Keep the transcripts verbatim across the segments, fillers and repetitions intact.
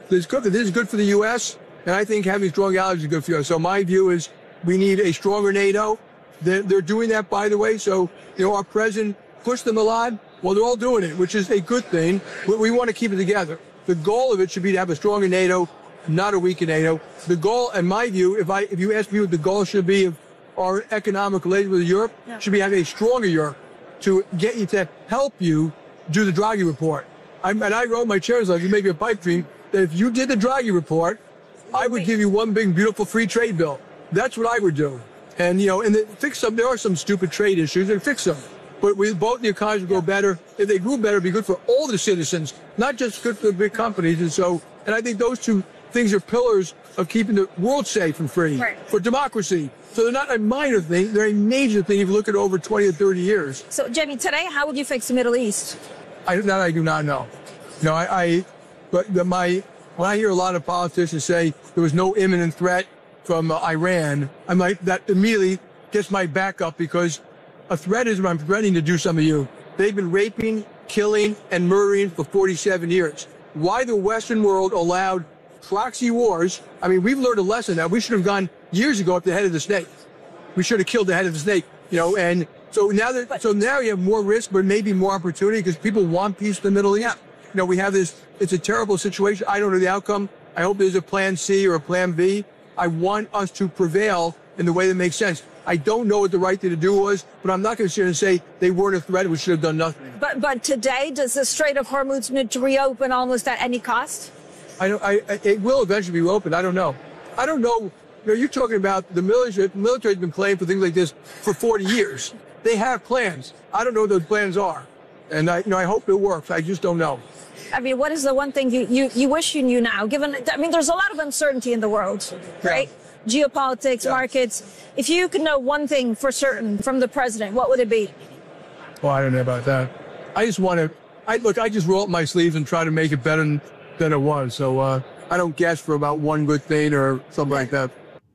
This is good. This is good for the U S, and I think having strong allies is good for us. So my view is we need a stronger NATO. They're, they're doing that, by the way. So, you know, our president pushed them a lot. Well, they're all doing it, which is a good thing. But we want to keep it together. The goal of it should be to have a stronger NATO, not a weaker NATO. The goal, in my view, if I if you ask me what the goal should be of our economic relations with Europe, yeah. should be having a stronger Europe to get you to help you do the Draghi report. I'm, and I wrote my chair's letter, maybe a pipe dream, that if you did the Draghi report, I would give you one big, beautiful free trade bill. That's what I would do. And, you know, and the, fix some, there are some stupid trade issues, and fix them. But we, both the economies would go better. If they grew better, it'd be good for all the citizens, not just good for the big companies. And so, and I think those two things are pillars of keeping the world safe and free right. for democracy. So they're not a minor thing, they're a major thing if you look at over twenty or thirty years. So, Jamie, today, how would you fix the Middle East? I, that I do not know. No, I, I but the, my, when I hear a lot of politicians say there was no imminent threat from uh, Iran, I'm like, that immediately gets my back up because a threat is when I'm threatening to do something to you. They've been raping, killing, and murdering for forty-seven years. Why the Western world allowed proxy wars? I mean, we've learned a lesson now. We should have gone years ago at the head of the snake. We should have killed the head of the snake, you know, and so now that, but, so now you have more risk, but maybe more opportunity because people want peace in the Middle East. You know, we have this, it's a terrible situation. I don't know the outcome. I hope there's a plan C or a plan B. I want us to prevail in the way that makes sense. I don't know what the right thing to do was, but I'm not going to sit here and say they weren't a threat. We should have done nothing. But but today, does the Strait of Hormuz need to reopen almost at any cost? I don't. I, I it will eventually be opened. I don't know. I don't know. You know, you're talking about the military. The military's been playing for things like this for forty years. They have plans. I don't know what those plans are, and I, you know, I hope it works. I just don't know. I mean, what is the one thing you, you, you wish you knew now? Given, I mean, there's a lot of uncertainty in the world, right? Yeah. Geopolitics, yeah. markets. If you could know one thing for certain from the president, what would it be? Well, I don't know about that. I just want to, I look, I just roll up my sleeves and try to make it better than, than it was. So uh, I don't guess for about one good thing or something like that.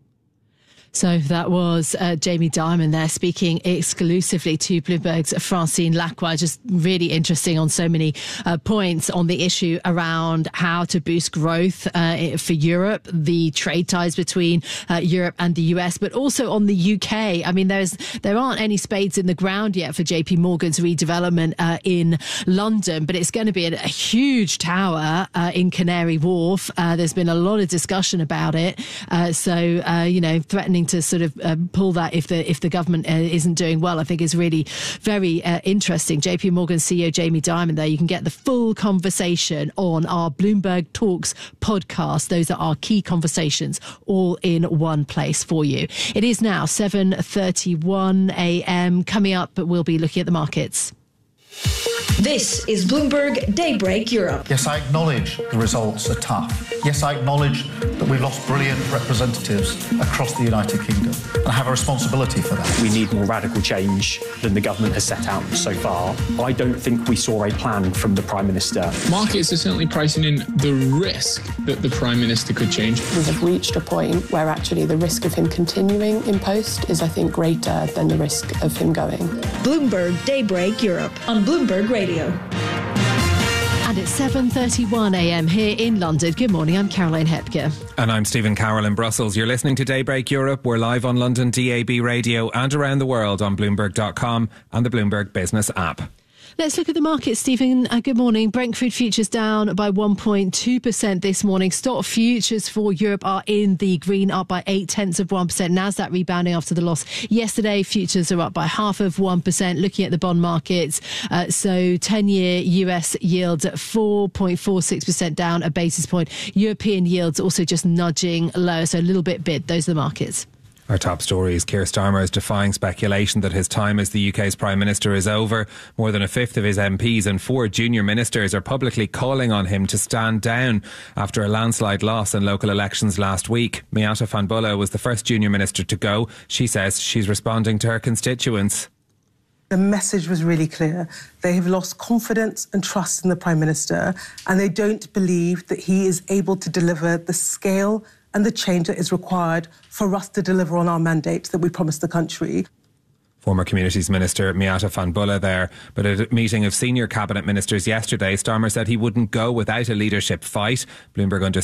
So that was uh, Jamie Dimon there speaking exclusively to Bloomberg's Francine Lacqua. Just really interesting on so many uh, points on the issue around how to boost growth uh, for Europe, the trade ties between uh, Europe and the U S, but also on the U K. I mean, there's there aren't any spades in the ground yet for J P Morgan's redevelopment uh, in London, but it's going to be a, a huge tower uh, in Canary Wharf. Uh, there's been a lot of discussion about it. Uh, so, uh, you know, threatening to sort of uh, pull that if the if the government uh, isn't doing well, I think is really very uh, interesting. J P Morgan C E O Jamie Dimon there. You can get the full conversation on our Bloomberg Talks podcast. Those are our key conversations all in one place for you. It is now seven thirty-one a.m. Coming up, but we'll be looking at the markets. This is Bloomberg Daybreak Europe. Yes, I acknowledge the results are tough. Yes, I acknowledge that we've lost brilliant representatives across the United Kingdom, and I have a responsibility for that. We need more radical change than the government has set out so far. I don't think we saw a plan from the Prime Minister. Markets are certainly pricing in the risk that the Prime Minister could change. We have reached a point where actually the risk of him continuing in post is, I think, greater than the risk of him going. Bloomberg Daybreak Europe on Bloomberg Radio. And it's seven thirty-one a.m. here in London. Good morning, I'm Caroline Hepker. And I'm Stephen Carroll in Brussels. You're listening to Daybreak Europe. We're live on London D A B radio and around the world on Bloomberg dot com and the Bloomberg Business app. Let's look at the market, Stephen. Uh, good morning. Brent crude futures down by one point two percent this morning. Stock futures for Europe are in the green, up by eight tenths of one percent. Nasdaq rebounding after the loss yesterday. Futures are up by half of one percent. Looking at the bond markets, uh, so ten-year U S yields at four point four six percent, down a basis point. European yields also just nudging lower, so a little bit bid. Those are the markets. Our top story is Keir Starmer is defying speculation that his time as the U K's Prime Minister is over. More than a fifth of his M Ps and four junior ministers are publicly calling on him to stand down after a landslide loss in local elections last week. Miata Fahnbulleh was the first junior minister to go. She says she's responding to her constituents. The message was really clear. They have lost confidence and trust in the Prime Minister, and they don't believe that he is able to deliver the scale and the change that is required for us to deliver on our mandate that we promised the country. Former Communities Minister Miata Fahnbulleh there. But at a meeting of senior cabinet ministers yesterday, Starmer said he wouldn't go without a leadership fight. Bloomberg